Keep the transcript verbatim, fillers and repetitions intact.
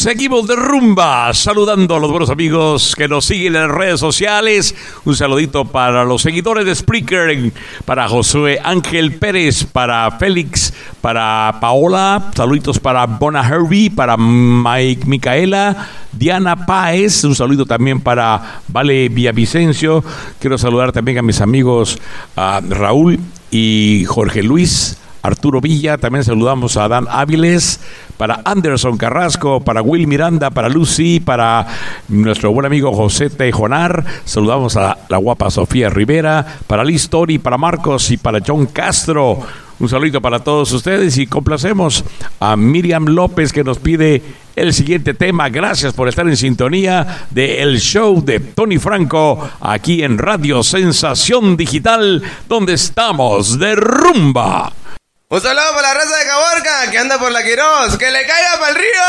Seguimos de rumba, saludando a los buenos amigos que nos siguen en las redes sociales. Un saludito para los seguidores de Spreaker, para Josué Ángel Pérez, para Félix, para Paola, saluditos para Bona Herbie, para Mike Micaela, Diana Páez, un saludo también para Vale Villavicencio. Quiero saludar también a mis amigos uh, Raúl y Jorge Luis, Arturo Villa, también saludamos a Dan Áviles, para Anderson Carrasco, para Will Miranda, para Lucy, para nuestro buen amigo José Tejonar, saludamos a la guapa Sofía Rivera, para Liz Tori, para Marcos y para John Castro. Un saludito para todos ustedes y complacemos a Miriam López que nos pide el siguiente tema. Gracias por estar en sintonía de El Show de Tony Franco aquí en Radio Sensación Digital, donde estamos de rumba. Un saludo para la raza de Caborca que anda por la Quirós. ¡Que le caiga para el río!